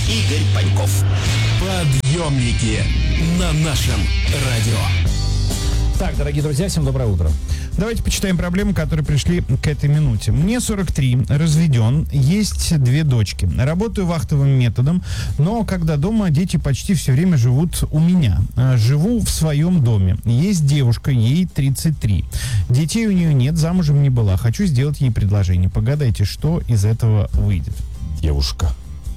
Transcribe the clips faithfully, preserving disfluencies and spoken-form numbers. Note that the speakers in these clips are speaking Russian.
Игорь Паньков. Подъемники на нашем радио. Так, дорогие друзья, всем доброе утро. Давайте почитаем проблемы, которые пришли к этой минуте. Мне сорок три, разведен, есть две дочки. Работаю вахтовым методом, но когда дома, дети почти все время живут у меня. Живу в своем доме. Есть девушка, ей тридцать три. Детей у нее нет, замужем не была. Хочу сделать ей предложение. Погадайте, что из этого выйдет. Девушка.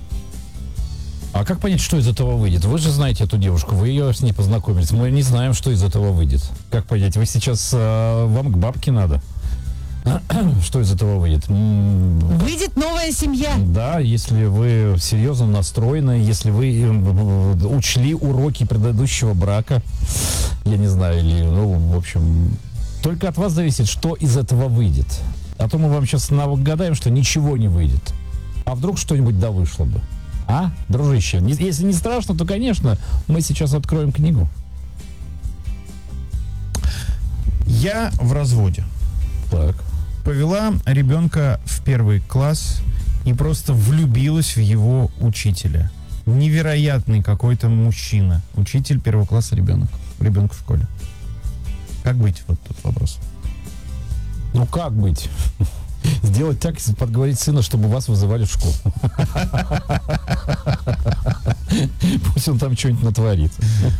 А как понять, что из этого выйдет? Вы же знаете эту девушку, вы ее с ней познакомились. Мы не знаем, что из этого выйдет. Как понять? Вы сейчас, э, вам к бабке надо. Что из этого выйдет? Выйдет новая семья. Да, если вы серьезно настроены, если вы э, учли уроки предыдущего брака, я не знаю, или, ну, в общем, только от вас зависит, что из этого выйдет. А то мы вам сейчас нагадаем, что ничего не выйдет. А вдруг что-нибудь да вышло бы? А, дружище, не, если не страшно, то, конечно, мы сейчас откроем книгу. Я в разводе. Так. Повела ребенка в первый класс и просто влюбилась в его учителя. Невероятный какой-то мужчина. Учитель первого класса ребенок. Ребенок в школе. Как быть? Вот тут вопрос. Ну, как быть? Сделать так, подговорить сына, чтобы вас вызывали в школу. Пусть он там что-нибудь натворит.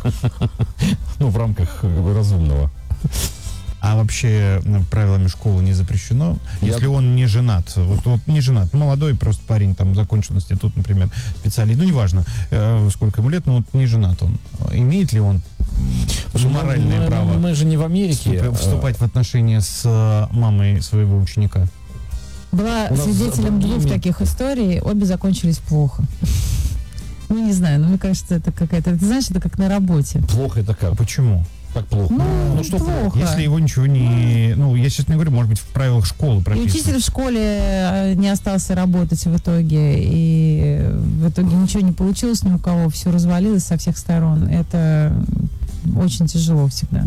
Ну, в рамках разумного. А вообще правилами школы не запрещено, Я... если он не женат. Вот, вот не женат, молодой просто парень, там, закончил институт, например, специалист. Ну, неважно, э, сколько ему лет, но вот не женат он. Имеет ли он моральное мы, право мы же не в Америке. вступать в отношения с мамой своего ученика? Была свидетелем двух таких историй, обе закончились плохо. Ну, не знаю, но мне кажется, это какая-то... Ты знаешь, это как на работе. Плохо это как? Почему? Как плохо? Ну, ну что плохо? Если его ничего не... Ну, я сейчас не говорю, может быть, в правилах школы прописано. И учитель в школе не остался работать в итоге, и в итоге ничего не получилось ни у кого, все развалилось со всех сторон. Это очень тяжело всегда.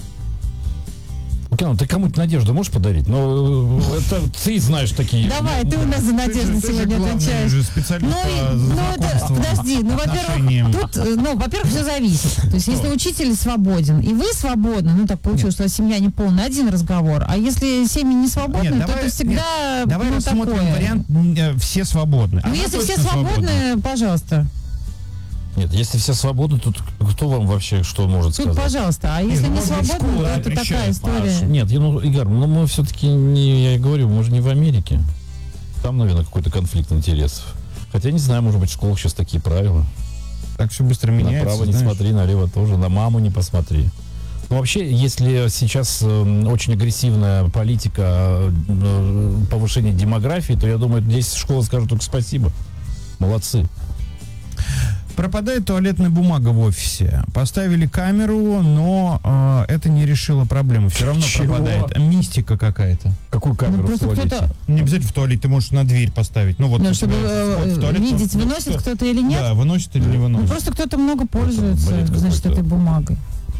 Окей, ну ты кому-то надежду можешь подарить? Но это ты знаешь такие. Давай, ты у нас за надежду ты сегодня же отвечаешь. Же специалист ну, по ну это, подожди, ну, во-первых, тут, ну, во-первых, все зависит. То есть, если учитель свободен, и вы свободны, ну, так получилось, нет, что семья не полная, один разговор. А если семьи не свободны, нет, то давай, это всегда, нет, давай ну, рассмотрим такое. Вариант э, все свободны. Ну, если все свободны, свободны, пожалуйста. Нет, если все свободны, тут кто вам вообще что может тут, сказать? Пожалуйста, а если нет, не свободны, то это такая история. А, нет, ну, Игорь, ну мы все-таки не, я и говорю, мы же не в Америке. Там, наверное, какой-то конфликт интересов. Хотя, не знаю, может быть, в школах сейчас такие правила. Так все быстро меняется. Направо не смотри, налево тоже, на маму не посмотри. Ну, вообще, если сейчас э, очень агрессивная политика э, повышения демографии, то, я думаю, здесь школа скажет только спасибо. Молодцы. Пропадает туалетная бумага в офисе. Поставили камеру, но э, это не решило проблему. Все равно Чего? пропадает. Мистика какая-то. Какую камеру ну, в туалете? Не обязательно в туалете, ты можешь на дверь поставить. Ну, вот, ну, чтобы э, туалет, видеть, ну, выносит кто, кто-то или нет? Да, выносит или не выносит. Ну, просто кто-то много пользуется, это значит, этой бумагой.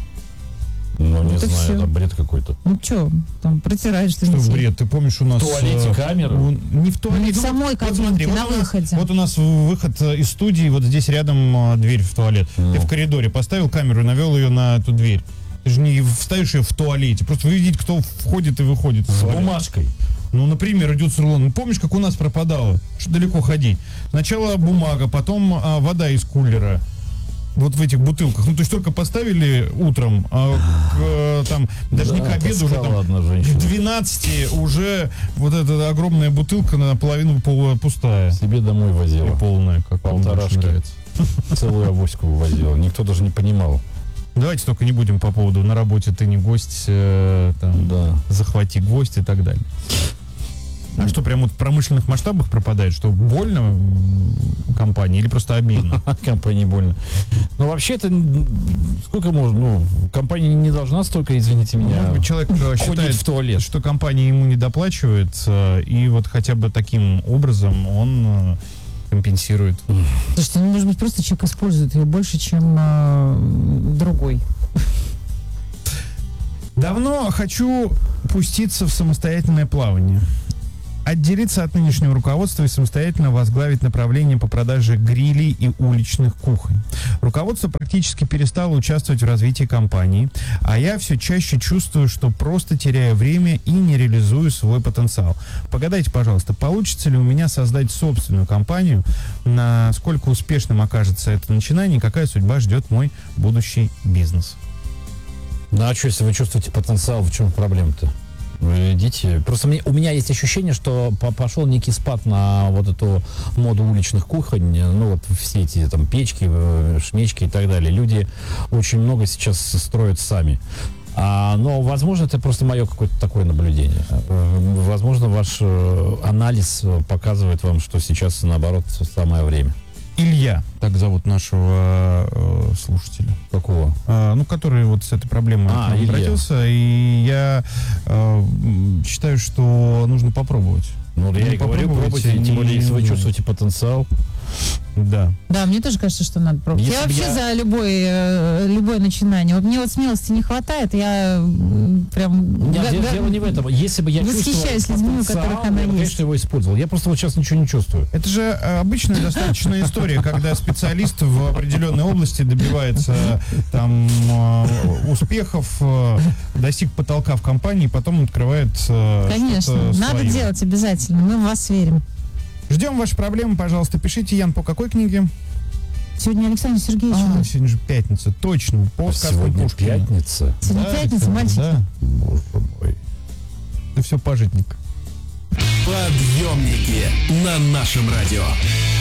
Ну, не это знаю, все. это бред какой-то. Ну, что, там, протираешь что Что бред? Ты помнишь, у нас... В туалете э, камера? Не в туалете. Не в самой кабинке, вот, на вот выходе. Вот у нас выход из студии, вот здесь рядом а, дверь в туалет. Ну. Ты в коридоре поставил камеру и навел ее на эту дверь. Ты же не вставишь ее в туалете. Просто видеть, кто входит и выходит. С бумажкой. Ну, например, идет с рулоном. Ну, помнишь, как у нас пропадало? Что далеко ходить. Сначала бумага, потом а, вода из кулера. Вот в этих бутылках. Ну, то есть только поставили утром, а к, там, даже да, не к обеду, уже там, к двенадцати уже вот эта огромная бутылка наполовину пустая. Себе домой возила. И полная, как полторашки. Целую авоську вывозила. Никто даже не понимал. Давайте только не будем по поводу на работе ты не гость, э, там, да. захвати гвоздь и так далее. А что, прямо вот в промышленных масштабах пропадает? Что, больно компании или просто обидно? Компании больно. Ну, вообще это сколько можно? Ну, компания не должна столько, извините меня, может быть, человек считает, в туалет. Что компания ему не доплачивает, и вот хотя бы таким образом он компенсирует. Слушайте, ну, может быть, просто человек использует ее больше, чем э, другой. Давно хочу пуститься в самостоятельное плавание. отделиться от нынешнего руководства и самостоятельно возглавить направление по продаже грилей и уличных кухонь. Руководство практически перестало участвовать в развитии компании, а я все чаще чувствую, что просто теряю время и не реализую свой потенциал. Погадайте, пожалуйста, получится ли у меня создать собственную компанию, насколько успешным окажется это начинание, и какая судьба ждет мой будущий бизнес? Ну, а что, если вы чувствуете потенциал, в чем проблема-то? Вы идите. Просто мне, у меня есть ощущение, что по пошел некий спад на вот эту моду уличных кухонь, ну, вот все эти там печки, шмечки и так далее. Люди очень много сейчас строят сами. А, но, возможно, это просто мое какое-то такое наблюдение. Возможно, ваш анализ показывает вам, что сейчас, наоборот, самое время. Илья, так зовут нашего э, слушателя. Какого? Э, ну, который вот с этой проблемой а, к нам обратился. И я э, считаю, что нужно попробовать. Ну, я и говорю, пробуйте, не... тем более, если вы чувствуете потенциал. Да. Да, мне тоже кажется, что надо пробовать. Если я вообще я... за любое, любое начинание. Вот мне вот смелости не хватает, я прям... Нет, га- дело не в этом. Если бы я восхищаюсь людьми, у которых она я бы, есть. конечно, его использовал. Я просто вот сейчас ничего не чувствую. Это же обычная достаточная история, когда специалист в определенной области добивается там успехов, достиг потолка в компании, потом открывает Конечно, надо свое. делать обязательно. Мы в вас верим. Ждем ваши проблемы, пожалуйста, пишите. Ян, по какой книге? Сегодня Александр Сергеевич. А, сегодня же пятница, точно. По а сказке сегодня Пушкина. пятница. Сегодня Да, пятница, Александр, мальчики. Да. Боже мой. Это все пажитник. Подъемники на нашем радио.